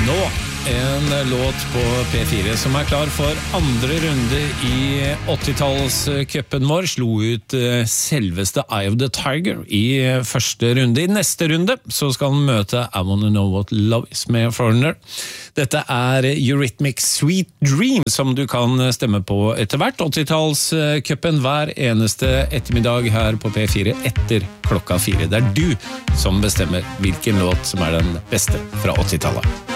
Nå en låt på P4 som klar for andre runde i 80-tallscupen vår, slo ut selveste Eye of the Tiger i første runde. I neste runde så skal den møte I Wanna Know What Love Is med Foreigner. Dette Eurythmics Sweet Dream som du kan stemme på etter hvert. 80-tallscupen hver eneste ettermiddag her på P4 etter klokka 4. Det du som bestemmer hvilken låt som den beste fra 80-tallet.